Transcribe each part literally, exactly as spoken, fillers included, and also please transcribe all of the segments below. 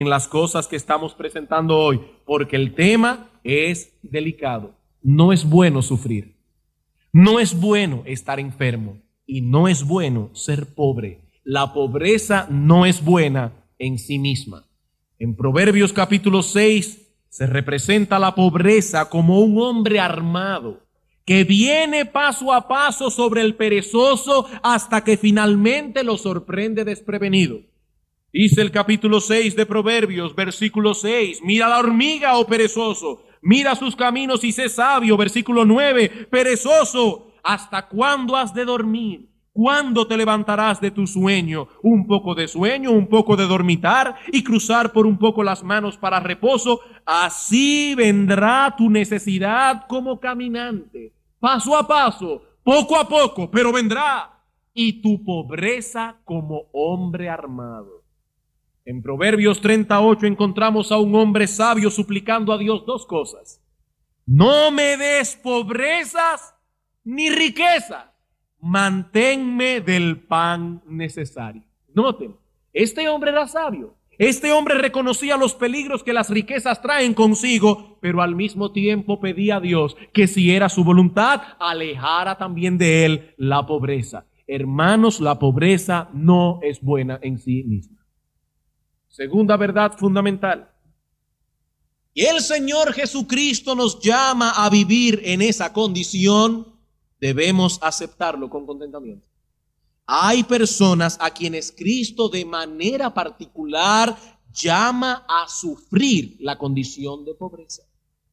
en las cosas que estamos presentando hoy, porque el tema es delicado. No es bueno sufrir, no es bueno estar enfermo y no es bueno ser pobre. La pobreza no es buena en sí misma. En Proverbios capítulo seis se representa la pobreza como un hombre armado que viene paso a paso sobre el perezoso hasta que finalmente lo sorprende desprevenido. Dice el capítulo seis de Proverbios, versículo seis, mira la hormiga, oh perezoso, mira sus caminos y sé sabio. Versículo nueve, perezoso, ¿hasta cuándo has de dormir? ¿Cuándo te levantarás de tu sueño? Un poco de sueño, un poco de dormitar y cruzar por un poco las manos para reposo. Así vendrá tu necesidad como caminante, paso a paso, poco a poco, pero vendrá. Y tu pobreza como hombre armado. En Proverbios treinta y ocho encontramos a un hombre sabio suplicando a Dios dos cosas. No me des pobrezas ni riquezas. Manténme del pan necesario. Noten, este hombre era sabio. Este hombre reconocía los peligros que las riquezas traen consigo, pero al mismo tiempo pedía a Dios que si era su voluntad, alejara también de él la pobreza. Hermanos, la pobreza no es buena en sí misma. Segunda verdad fundamental. Y el Señor Jesucristo nos llama a vivir en esa condición. Debemos aceptarlo con contentamiento. Hay personas a quienes Cristo de manera particular llama a sufrir la condición de pobreza.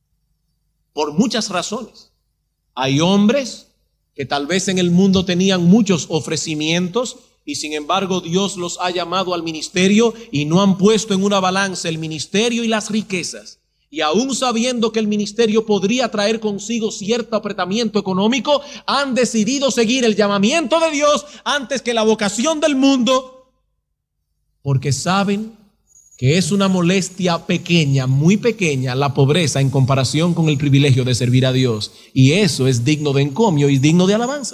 Por muchas razones. Hay hombres que tal vez en el mundo tenían muchos ofrecimientos y sin embargo Dios los ha llamado al ministerio y no han puesto en una balanza el ministerio y las riquezas. Y aún sabiendo que el ministerio podría traer consigo cierto apretamiento económico, han decidido seguir el llamamiento de Dios antes que la vocación del mundo, porque saben que es una molestia pequeña, muy pequeña, la pobreza en comparación con el privilegio de servir a Dios. Y eso es digno de encomio y digno de alabanza.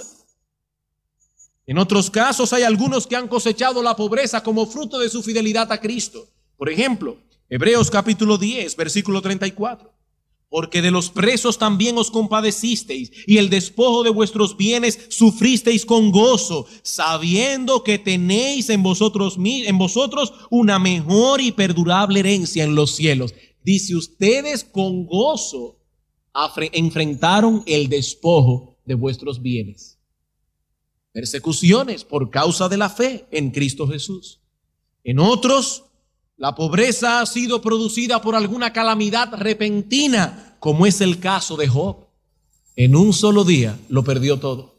En otros casos hay algunos que han cosechado la pobreza como fruto de su fidelidad a Cristo. Por ejemplo, Hebreos capítulo diez, versículo treinta y cuatro. Porque de los presos también os compadecisteis, y el despojo de vuestros bienes sufristeis con gozo, sabiendo que tenéis en vosotros, en vosotros una mejor y perdurable herencia en los cielos. Dice, ustedes con gozo enfrentaron el despojo de vuestros bienes. Persecuciones por causa de la fe en Cristo Jesús. En otros, la pobreza ha sido producida por alguna calamidad repentina, como es el caso de Job. En un solo día lo perdió todo.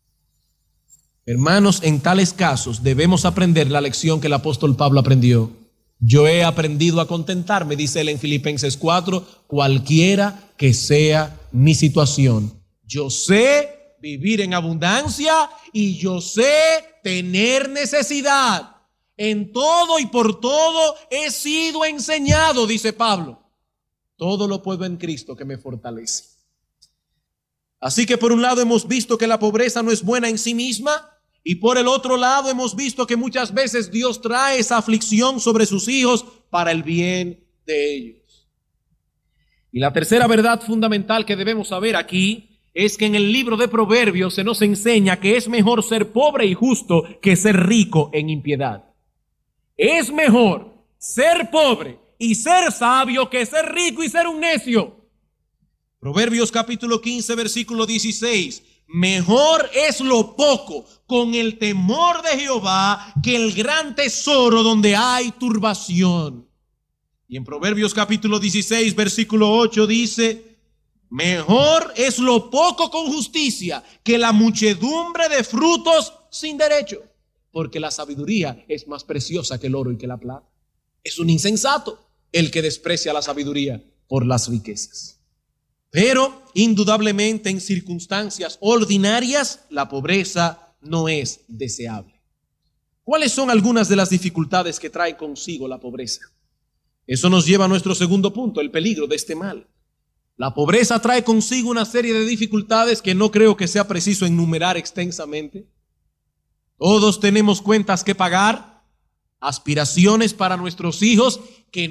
Hermanos, en tales casos debemos aprender la lección que el apóstol Pablo aprendió. Yo he aprendido a contentarme, dice él en Filipenses cuatro, cualquiera que sea mi situación. Yo sé vivir en abundancia y yo sé tener necesidad. En todo y por todo he sido enseñado, dice Pablo. Todo lo puedo en Cristo que me fortalece. Así que por un lado hemos visto que la pobreza no es buena en sí misma, y por el otro lado hemos visto que muchas veces Dios trae esa aflicción sobre sus hijos para el bien de ellos. Y la tercera verdad fundamental que debemos saber aquí es que en el libro de Proverbios se nos enseña que es mejor ser pobre y justo que ser rico en impiedad. Es mejor ser pobre y ser sabio que ser rico y ser un necio. Proverbios capítulo quince, versículo dieciséis. Mejor es lo poco con el temor de Jehová que el gran tesoro donde hay turbación. Y en Proverbios capítulo dieciséis, versículo ocho dice, mejor es lo poco con justicia que la muchedumbre de frutos sin derecho. Porque la sabiduría es más preciosa que el oro y que la plata. Es un insensato el que desprecia la sabiduría por las riquezas. Pero indudablemente en circunstancias ordinarias la pobreza no es deseable. ¿Cuáles son algunas de las dificultades que trae consigo la pobreza? Eso nos lleva a nuestro segundo punto, el peligro de este mal. La pobreza trae consigo una serie de dificultades que no creo que sea preciso enumerar extensamente. Todos tenemos cuentas que pagar, aspiraciones para nuestros hijos que